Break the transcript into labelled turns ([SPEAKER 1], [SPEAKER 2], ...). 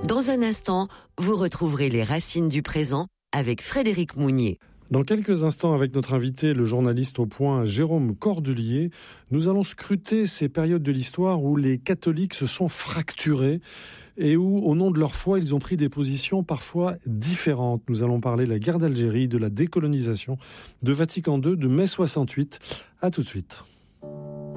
[SPEAKER 1] Dans un instant, vous retrouverez les racines du présent avec Frédéric Mounier.
[SPEAKER 2] Dans quelques instants, avec notre invité, le journaliste au point Jérôme Cordelier, nous allons scruter ces périodes de l'histoire où les catholiques se sont fracturés et où, au nom de leur foi, ils ont pris des positions parfois différentes. Nous allons parler de la guerre d'Algérie, de la décolonisation, de Vatican II, de mai 68. À tout de suite.